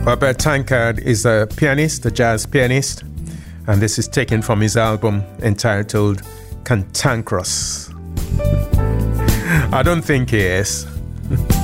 Burt Tankard is a pianist, a jazz pianist, and this is taken from his album entitled Cantankerous. I don't think he is.